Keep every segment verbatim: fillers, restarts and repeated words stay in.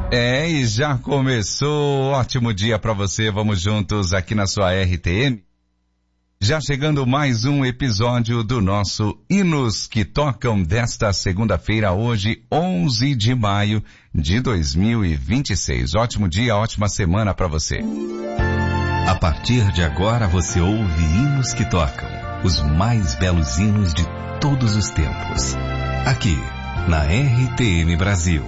É, e já começou. Ótimo dia para você. Vamos juntos aqui na sua R T M. Já chegando mais um episódio do nosso Hinos que Tocam desta segunda-feira, hoje, onze de maio de dois mil e vinte e seis. Ótimo dia, ótima semana para você. A partir de agora você ouve Hinos que Tocam, os mais belos hinos de todos os tempos. Aqui, na R T M Brasil.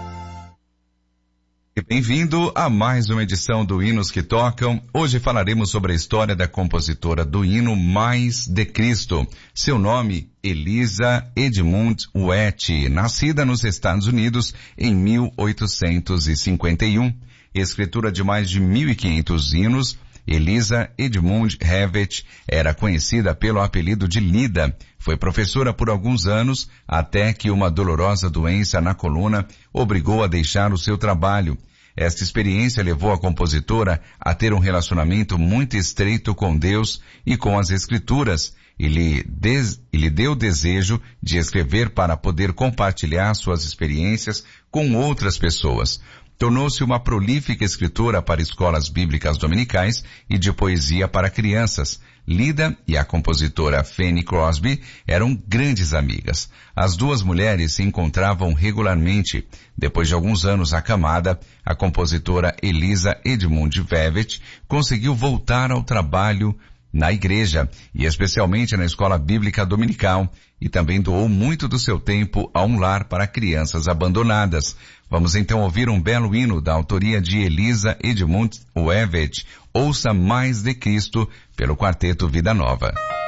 Bem-vindo a mais uma edição do Hinos que Tocam. Hoje falaremos sobre a história da compositora do hino Mais de Cristo. Seu nome, Elisa Edmund Wett, nascida nos Estados Unidos em mil oitocentos e cinquenta e um. Escritora de mais de mil e quinhentos hinos, Elisa Edmund Wett era conhecida pelo apelido de Lida. Foi professora por alguns anos, até que uma dolorosa doença na coluna obrigou a deixar o seu trabalho. Esta experiência levou a compositora a ter um relacionamento muito estreito com Deus e com as Escrituras. E lhe, des, e lhe deu o desejo de escrever para poder compartilhar suas experiências com outras pessoas. Tornou-se uma prolífica escritora para escolas bíblicas dominicais e de poesia para crianças. Lida e a compositora Fanny Crosby eram grandes amigas. As duas mulheres se encontravam regularmente. Depois de alguns anos acamada, a compositora Elisa Edmund Wett conseguiu voltar ao trabalho na igreja, e especialmente na escola bíblica dominical, e também doou muito do seu tempo a um lar para crianças abandonadas. Vamos então ouvir um belo hino da autoria de Elisa Edmund Wett, Ouça Mais de Cristo, pelo quarteto Vida Nova.